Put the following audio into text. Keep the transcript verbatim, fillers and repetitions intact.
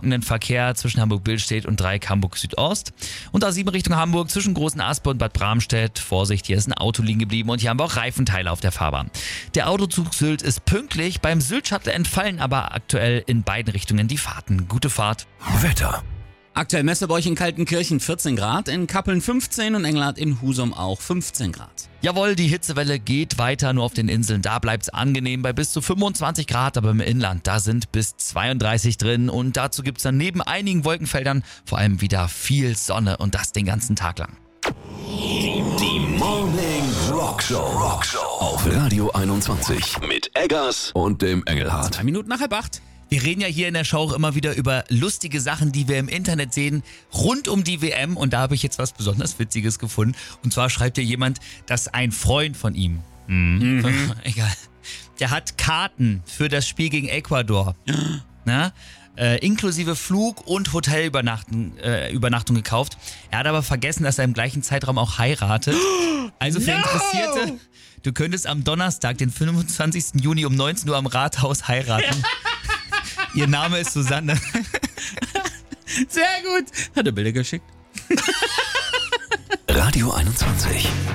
stockenden Verkehr zwischen Hamburg-Billstedt und Dreieck Hamburg-Südost. Und A sieben Richtung Hamburg zwischen Großen Aspe und Bad Bramstedt. Vorsicht, hier ist ein Auto liegen geblieben und hier haben wir auch Reifenteile auf der Fahrbahn. Der Autozug Sylt ist pünktlich, beim Sylt-Shuttle entfallen aber aktuell in beiden Richtungen die Fahrten. Gute Fahrt. Wetter. Aktuell Messe bei euch in Kaltenkirchen vierzehn Grad, in Kappeln fünfzehn und Engelhardt in Husum auch fünfzehn Grad. Jawohl, die Hitzewelle geht weiter, nur auf den Inseln, da bleibt's angenehm bei bis zu fünfundzwanzig Grad, aber im Inland, da sind bis zweiunddreißig drin und dazu gibt's dann neben einigen Wolkenfeldern vor allem wieder viel Sonne und das den ganzen Tag lang. Die Morning Rockshow. Rockshow auf Radio einundzwanzig mit Eggers und dem Engelhardt. Zwei Minuten nach halb acht. Wir reden ja hier in der Show auch immer wieder über lustige Sachen, die wir im Internet sehen, rund um die W M. Und da habe ich jetzt was besonders Witziges gefunden. Und zwar schreibt hier jemand, dass ein Freund von ihm, mhm. egal, der hat Karten für das Spiel gegen Ecuador, na, äh, inklusive Flug und Hotelübernachtung äh, Übernachtung gekauft. Er hat aber vergessen, dass er im gleichen Zeitraum auch heiratet. Also für No! Interessierte, du könntest am Donnerstag, den fünfundzwanzigsten Juni um neunzehn Uhr am Rathaus heiraten. Ihr Name ist Susanne. Sehr gut. Hat er Bilder geschickt? Radio einundzwanzig.